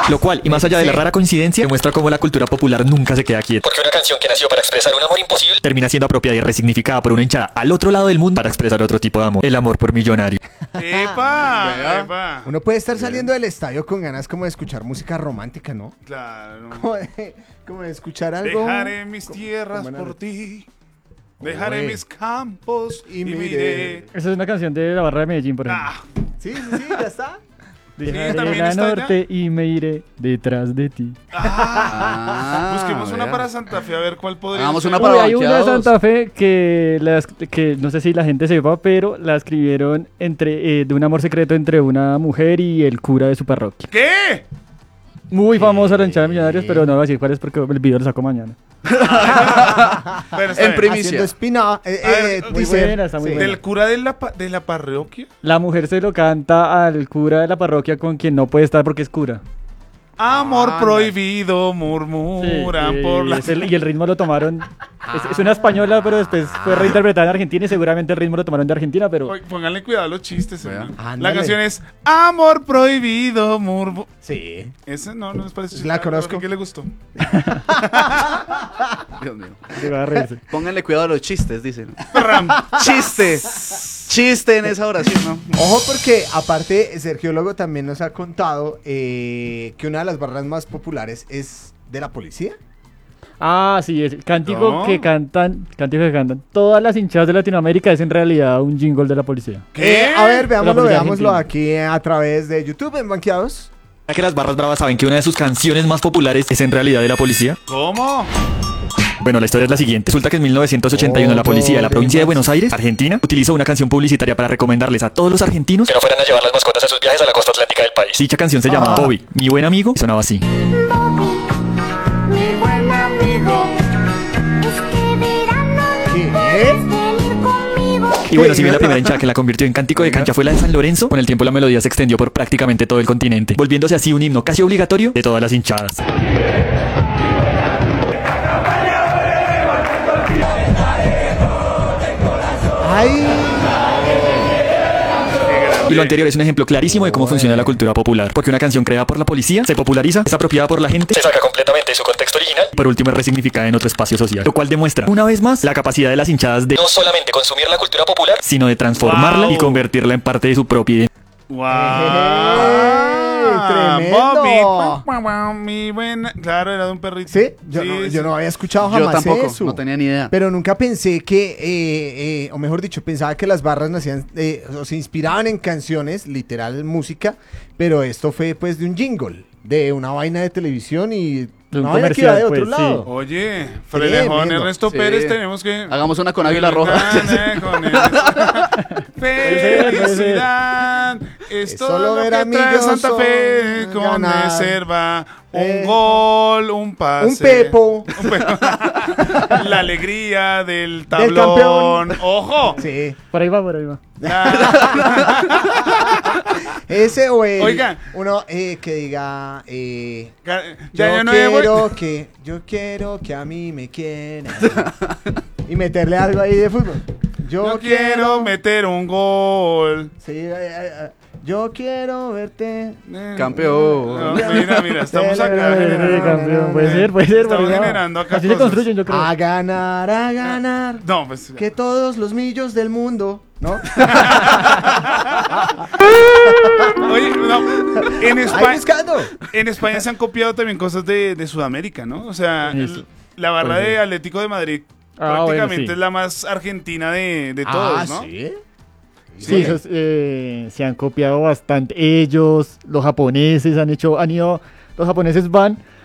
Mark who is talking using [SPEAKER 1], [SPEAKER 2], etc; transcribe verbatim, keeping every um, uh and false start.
[SPEAKER 1] Lo cual, y más allá de la rara coincidencia, demuestra cómo la cultura popular nunca se queda quieta. Porque una canción que nació para expresar un amor imposible termina siendo apropiada y resignificada por una hinchada al otro lado del mundo para expresar otro tipo de amor, el amor por millonario.
[SPEAKER 2] ¡Epa! ¡Epa!
[SPEAKER 3] Uno puede estar saliendo del estadio con ganas como de escuchar música romántica, ¿no?
[SPEAKER 2] Claro.
[SPEAKER 3] Como de, como de escuchar algo.
[SPEAKER 2] Dejaré mis tierras
[SPEAKER 3] como-
[SPEAKER 2] por ti. Dejaré
[SPEAKER 3] Oye.
[SPEAKER 2] mis campos y,
[SPEAKER 3] Y
[SPEAKER 2] miré.
[SPEAKER 3] miré.
[SPEAKER 4] Esa es una canción de la Barra de Medellín, por ejemplo.
[SPEAKER 2] Ah,
[SPEAKER 3] Sí, sí, sí, ya está.
[SPEAKER 4] Dejaré
[SPEAKER 2] también
[SPEAKER 4] la
[SPEAKER 2] está allá.
[SPEAKER 4] norte y me iré detrás de ti.
[SPEAKER 2] ah.
[SPEAKER 5] Ah,
[SPEAKER 2] Busquemos una
[SPEAKER 5] vea.
[SPEAKER 2] para Santa Fe a ver cuál podría
[SPEAKER 5] Hagamos
[SPEAKER 2] ser.
[SPEAKER 5] una
[SPEAKER 4] Uy,
[SPEAKER 5] para
[SPEAKER 4] hay una de
[SPEAKER 5] banqueados.
[SPEAKER 4] Santa Fe que, la es- que no sé si la gente sepa, pero la escribieron entre, eh, de un amor secreto entre una mujer y el cura de su parroquia.
[SPEAKER 2] ¿Qué?
[SPEAKER 4] Muy famosa la hinchada de Millonarios, pero no voy a decir cuál es porque el video lo saco mañana.
[SPEAKER 2] Bueno, está
[SPEAKER 5] En
[SPEAKER 2] bien.
[SPEAKER 5] primicia.
[SPEAKER 3] Haciendo espina. Eh,
[SPEAKER 2] A ver,
[SPEAKER 3] eh,
[SPEAKER 2] muy
[SPEAKER 3] teaser.
[SPEAKER 4] buena, está muy
[SPEAKER 3] Sí.
[SPEAKER 4] buena.
[SPEAKER 2] ¿Del cura de la, pa- de la parroquia?
[SPEAKER 4] La mujer se lo canta al cura de la parroquia con quien no puede estar porque es cura.
[SPEAKER 2] Amor
[SPEAKER 5] Ah,
[SPEAKER 2] prohibido,
[SPEAKER 4] Sí,
[SPEAKER 2] murmuran
[SPEAKER 4] y,
[SPEAKER 2] por la...
[SPEAKER 4] es el, y el ritmo lo tomaron. Es, es una española, pero después fue reinterpretada en Argentina y seguramente el ritmo lo tomaron de Argentina, pero.
[SPEAKER 2] Oye, pónganle cuidado a los chistes.
[SPEAKER 5] Vea.
[SPEAKER 2] hermano. La
[SPEAKER 3] Ándale.
[SPEAKER 2] canción es Amor prohibido, murmu...
[SPEAKER 3] Sí.
[SPEAKER 2] Ese no, no les parece.
[SPEAKER 3] La
[SPEAKER 2] chiste,
[SPEAKER 3] conozco.
[SPEAKER 2] ¿a qué le gustó?
[SPEAKER 5] Dios mío.
[SPEAKER 4] Se va a reírse.
[SPEAKER 5] Pónganle cuidado a los chistes, dicen.
[SPEAKER 2] Ram.
[SPEAKER 5] Chiste. Chiste en esa oración, ¿no?
[SPEAKER 3] Ojo porque aparte Sergio Logo también nos ha contado eh, que una de las barras más populares es de la policía.
[SPEAKER 4] Ah, sí, es el cántico
[SPEAKER 2] No.
[SPEAKER 4] que cantan, cántico que cantan todas las hinchadas de Latinoamérica es en realidad un jingle de la policía.
[SPEAKER 2] ¿Qué?
[SPEAKER 3] Eh, a ver,
[SPEAKER 4] La
[SPEAKER 3] veámoslo,
[SPEAKER 4] policía
[SPEAKER 3] veámoslo
[SPEAKER 4] argentina.
[SPEAKER 3] aquí a través de YouTube en Banqueados.
[SPEAKER 1] ¿Será que las barras bravas saben que una de sus canciones más populares es en realidad de la policía?
[SPEAKER 2] ¿Cómo?
[SPEAKER 1] Bueno, la historia es la siguiente. Resulta que en mil novecientos ochenta y uno la policía de la provincia de Buenos Aires, Argentina, utilizó una canción publicitaria para recomendarles a todos los argentinos que no fueran a llevar las mascotas en sus viajes a la costa atlántica del país. Dicha canción se llama
[SPEAKER 3] Ah.
[SPEAKER 1] Bobby, mi buen amigo, y sonaba así.
[SPEAKER 6] Mi buen amigo, este verano
[SPEAKER 3] ¿Qué?
[SPEAKER 6] puedes venir conmigo.
[SPEAKER 1] Y bueno, si bien la primera hinchada que la convirtió en cántico de cancha fue la de San Lorenzo, con el tiempo la melodía se extendió por prácticamente todo el continente, volviéndose así un himno casi obligatorio de todas las hinchadas.
[SPEAKER 3] Ay,
[SPEAKER 1] Y lo anterior es un ejemplo clarísimo de cómo funciona la cultura popular. Porque una canción creada por la policía se populariza, es apropiada por la gente, se saca completamente de su contexto original y por último es resignificada en otro espacio social. Lo cual demuestra, una vez más, la capacidad de las hinchadas de no solamente consumir la cultura popular, sino de transformarla
[SPEAKER 2] Wow.
[SPEAKER 1] y convertirla en parte de su propia identidad.
[SPEAKER 2] ¡Wow!
[SPEAKER 3] tremendo.
[SPEAKER 2] Bobby, mi buena... Claro, era de un perrito.
[SPEAKER 3] sí, yo, no,
[SPEAKER 2] sí.
[SPEAKER 3] yo no había escuchado
[SPEAKER 5] Yo
[SPEAKER 3] jamás
[SPEAKER 5] tampoco,
[SPEAKER 3] eso.
[SPEAKER 5] no tenía ni idea.
[SPEAKER 3] Pero nunca pensé que, eh, eh, o mejor dicho, pensaba que las barras nacían, eh, o se inspiraban en canciones, literal música, pero esto fue pues de un jingle, de una vaina de televisión y
[SPEAKER 4] De un
[SPEAKER 3] una vaina que iba de
[SPEAKER 4] comercial,
[SPEAKER 3] otro
[SPEAKER 4] pues, sí.
[SPEAKER 3] lado.
[SPEAKER 2] Oye, Frelejón,
[SPEAKER 3] Tremendo.
[SPEAKER 2] Ernesto
[SPEAKER 5] Sí.
[SPEAKER 2] Pérez, tenemos que...
[SPEAKER 5] Hagamos una con Águila Roja.
[SPEAKER 2] Frelejones. Felicidad. Es
[SPEAKER 3] Es
[SPEAKER 2] todo
[SPEAKER 3] solo
[SPEAKER 2] lo
[SPEAKER 3] ver
[SPEAKER 2] que trae
[SPEAKER 3] amigos
[SPEAKER 2] Santa Fe
[SPEAKER 3] son
[SPEAKER 2] con
[SPEAKER 3] ganar.
[SPEAKER 2] reserva. Un
[SPEAKER 3] Eh,
[SPEAKER 2] gol, un pase.
[SPEAKER 3] Un pepo.
[SPEAKER 2] Un pepo. La alegría del
[SPEAKER 3] Del
[SPEAKER 2] tablón.
[SPEAKER 3] campeón.
[SPEAKER 2] ¡Ojo!
[SPEAKER 3] Sí.
[SPEAKER 4] Por ahí va, por ahí va.
[SPEAKER 3] Ese o el,
[SPEAKER 2] Oiga.
[SPEAKER 3] uno eh, que diga, eh,
[SPEAKER 2] Ya,
[SPEAKER 3] yo
[SPEAKER 2] ya no hay
[SPEAKER 3] quiero que, yo quiero que a mí me quieran. Y meterle algo ahí de fútbol. Yo,
[SPEAKER 2] Yo quiero meter un gol.
[SPEAKER 3] Sí, eh, eh, eh, yo quiero verte.
[SPEAKER 5] Campeón.
[SPEAKER 2] No, mira, mira, estamos acá
[SPEAKER 4] Sí,
[SPEAKER 2] generando.
[SPEAKER 4] campeón, puede ser, puede ser.
[SPEAKER 2] Estamos
[SPEAKER 4] por ahí va.
[SPEAKER 2] generando acá
[SPEAKER 4] Así se
[SPEAKER 2] cosas.
[SPEAKER 4] construyen, yo creo.
[SPEAKER 3] A ganar, a ganar.
[SPEAKER 2] No, pues.
[SPEAKER 3] Que todos los millos del mundo, ¿no?
[SPEAKER 2] Oye, no. En
[SPEAKER 3] Ahí
[SPEAKER 2] España,
[SPEAKER 3] buscando.
[SPEAKER 2] en España se han copiado también cosas de, de Sudamérica, ¿no? O sea,
[SPEAKER 4] Sí,
[SPEAKER 2] el-
[SPEAKER 4] sí.
[SPEAKER 2] la barra
[SPEAKER 4] Pues sí.
[SPEAKER 2] de Atlético de Madrid
[SPEAKER 4] Ah, bueno,
[SPEAKER 2] prácticamente
[SPEAKER 4] sí.
[SPEAKER 2] es la más argentina de, de todos, ¿no?
[SPEAKER 3] Ah, ¿sí?
[SPEAKER 4] Sí, esos, eh, se han copiado bastante. Ellos, los japoneses han hecho, han ido, los japoneses van